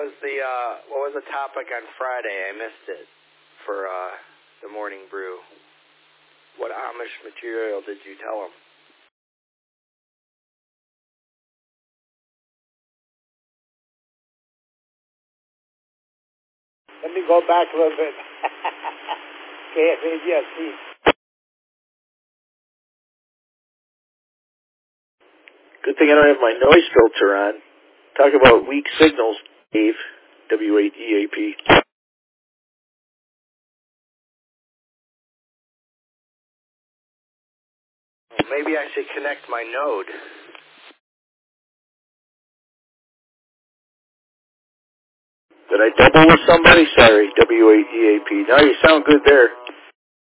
what was the topic on Friday? I missed it for the morning brew. What Amish material did you tell them? Let me go back a little bit. KFABSC. Good thing I don't have my noise filter on. Talk about weak signals, Dave. W8EAP. Maybe I should connect my node. Did I double with somebody? Sorry, W8EAP. Now you sound good there.